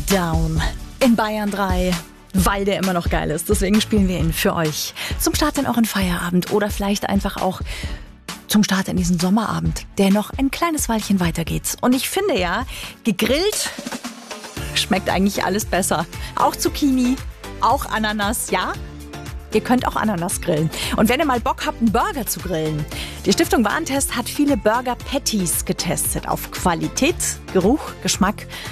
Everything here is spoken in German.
Down in Bayern 3. Weil der immer noch geil ist. Deswegen spielen wir ihn für euch. Zum Start in euren Feierabend oder vielleicht einfach auch zum Start in diesen Sommerabend, der noch ein kleines Weilchen weitergeht. Und ich finde ja, gegrillt schmeckt eigentlich alles besser. Auch Zucchini, auch Ananas, ja? Ihr könnt auch Ananas grillen. Und wenn ihr mal Bock habt, einen Burger zu grillen. Die Stiftung Warentest hat viele Burger-Patties getestet. Auf Qualität, Geruch, Geschmack